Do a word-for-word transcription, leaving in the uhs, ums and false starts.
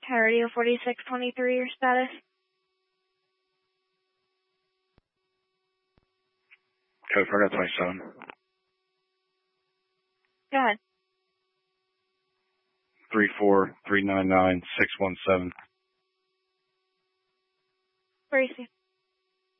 Hi, Radio forty-six twenty-three, your status? Code for twenty-seven. Go ahead. Three four three nine nine six one seven. Where is he?